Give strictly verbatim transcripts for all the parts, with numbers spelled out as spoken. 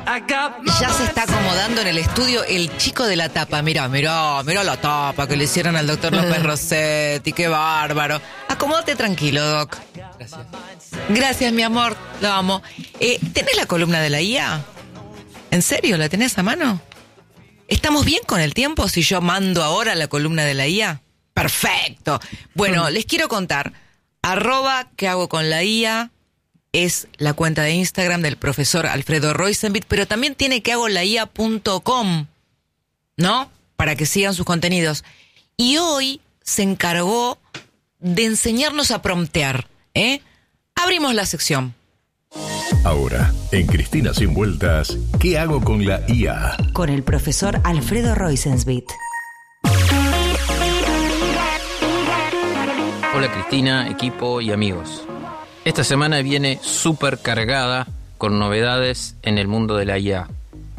Ya se está acomodando en el estudio el chico de la tapa. Mirá, mirá, mirá la tapa que le hicieron al doctor López Rossetti. Qué bárbaro. Acomódate tranquilo, Doc. Gracias. Gracias, mi amor. Lo amo. Eh, ¿Tenés la columna de la I A? ¿En serio? ¿La tenés a mano? ¿Estamos bien con el tiempo si yo mando ahora la columna de la I A? Perfecto. Bueno, mm. les quiero contar. Arroba ¿qué hago con la I A? Es la cuenta de Instagram del profesor Alfredo Roisenbit, pero también tiene que hago la I A punto com, ¿no? Para que sigan sus contenidos. Y hoy se encargó de enseñarnos a promptear, ¿eh? Abrimos la sección. Ahora, en Cristina Sin Vueltas, ¿qué hago con la I A? Con el profesor Alfredo Roisenbit. Hola Cristina, equipo y amigos. Esta semana viene súper cargada con novedades en el mundo de la I A.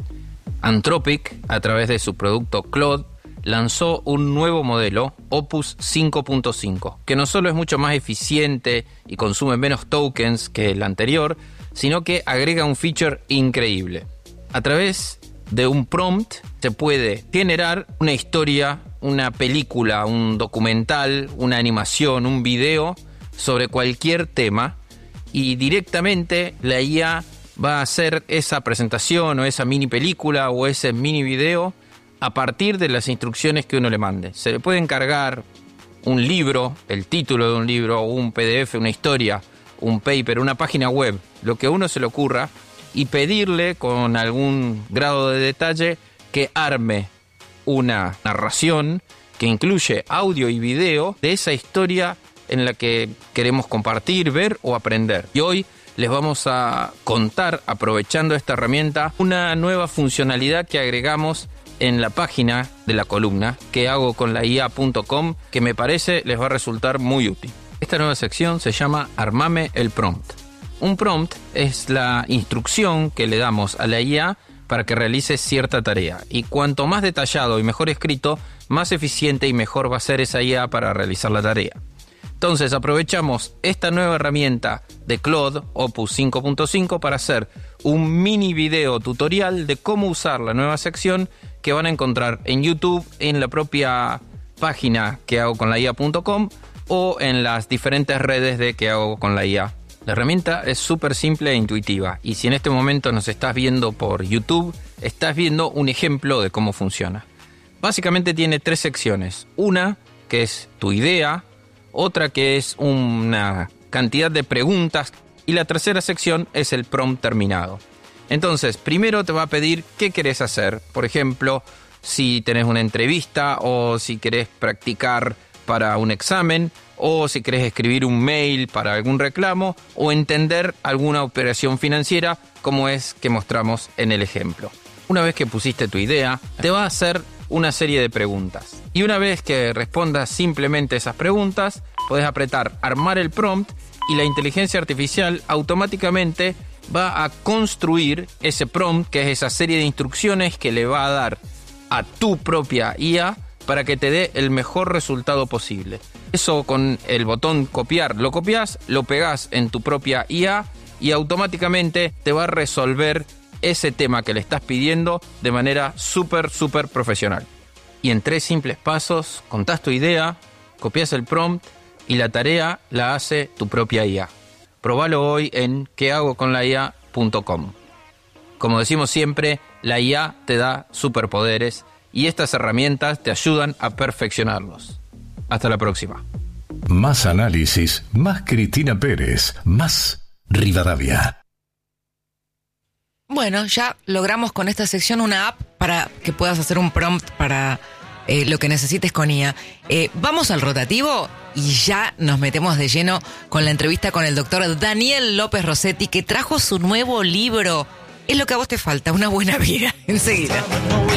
Anthropic, a través de su producto Claude, lanzó un nuevo modelo, Opus cinco punto cinco, que no solo es mucho más eficiente y consume menos tokens que el anterior, sino que agrega un feature increíble. A través de un prompt se puede generar una historia, una película, un documental, una animación, un video sobre cualquier tema, y directamente la I A va a hacer esa presentación o esa mini película o ese mini video a partir de las instrucciones que uno le mande. Se le puede encargar un libro, el título de un libro, un P D F, una historia, un paper, una página web, lo que a uno se le ocurra, y pedirle con algún grado de detalle que arme una narración que incluye audio y video de esa historia en la que queremos compartir, ver o aprender. Y hoy les vamos a contar, aprovechando esta herramienta, una nueva funcionalidad que agregamos en la página de la columna que hago con la I A punto com, que me parece les va a resultar muy útil. Esta nueva sección se llama Armame el prompt. Un prompt es la instrucción que le damos a la I A para que realice cierta tarea. Y cuanto más detallado y mejor escrito, más eficiente y mejor va a ser esa I A para realizar la tarea. Entonces aprovechamos esta nueva herramienta de Claude, Opus cinco punto cinco, para hacer un mini video tutorial de cómo usar la nueva sección que van a encontrar en YouTube, en la propia página que hago con la I A punto com o en las diferentes redes de que hago con la I A. La herramienta es súper simple e intuitiva, y si en este momento nos estás viendo por YouTube, estás viendo un ejemplo de cómo funciona. Básicamente tiene tres secciones. Una que es tu idea, otra que es una cantidad de preguntas, y la tercera sección es el prompt terminado. Entonces, primero te va a pedir qué querés hacer. Por ejemplo, si tenés una entrevista, o si querés practicar para un examen, o si querés escribir un mail para algún reclamo, o entender alguna operación financiera, como es que mostramos en el ejemplo. Una vez que pusiste tu idea, te va a hacer una serie de preguntas. Y una vez que respondas simplemente esas preguntas, podés apretar armar el prompt, y la inteligencia artificial automáticamente va a construir ese prompt, que es esa serie de instrucciones que le va a dar a tu propia I A para que te dé el mejor resultado posible. Eso con el botón copiar, lo copias, lo pegás en tu propia I A y automáticamente te va a resolver ese tema que le estás pidiendo de manera súper, súper profesional. Y en tres simples pasos contás tu idea, copias el prompt y la tarea la hace tu propia I A. Probalo hoy en qué hago con la I A punto com. Como decimos siempre, la I A te da superpoderes y estas herramientas te ayudan a perfeccionarlos. Hasta la próxima. Más análisis, más Cristina Pérez, más Rivadavia. Bueno, ya logramos con esta sección una app para que puedas hacer un prompt para eh, lo que necesites con I A. Eh, vamos al rotativo y ya nos metemos de lleno con la entrevista con el doctor Daniel López Rossetti, que trajo su nuevo libro. Es lo que a vos te falta, una buena vida. Enseguida.